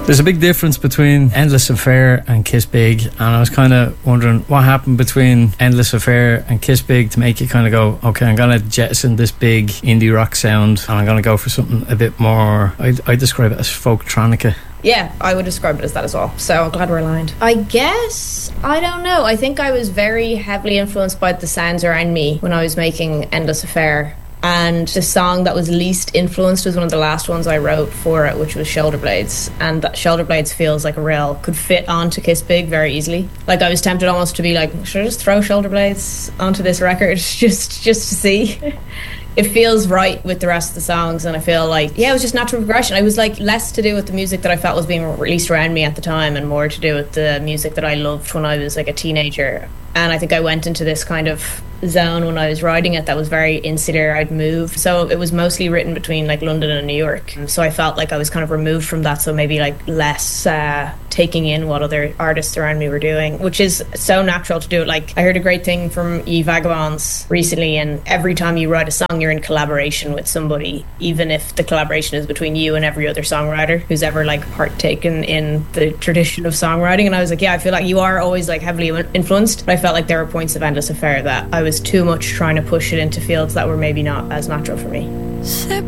There's a big difference between Endless Affair and Kiss Big, and I was kind of wondering what happened between Endless Affair and Kiss Big to make you kind of go, okay, I'm going to jettison this big indie rock sound and I'm going to go for something a bit more, I describe it as folk-tronica. Yeah, I would describe it as that as well. So I'm glad we're aligned. I guess, I don't know. I think I was very heavily influenced by the sounds around me when I was making Endless Affair. And the song that was least influenced was one of the last ones I wrote for it, which was Shoulder Blades. And that Shoulder Blades feels like could fit onto Kiss Big very easily. Like I was tempted almost to be like, should I just throw Shoulder Blades onto this record just to see? It feels right with the rest of the songs, and I feel like, yeah, it was just natural progression. I was like less to do with the music that I felt was being released around me at the time and more to do with the music that I loved when I was like a teenager. And I think I went into this kind of zone when I was writing it that was very insular. I'd moved, so it was mostly written between like London and New York, so I felt like I was kind of removed from that, so maybe like less taking in what other artists around me were doing, which is so natural to do it. Like I heard a great thing from Ye Vagabonds recently, and every time you write a song you're in collaboration with somebody, even if the collaboration is between you and every other songwriter who's ever like partaken in the tradition of songwriting. And I was like, yeah, I feel like you are always like heavily influenced, but I felt like there were points of Endless Affair that I was too much trying to push it into fields that were maybe not as natural for me.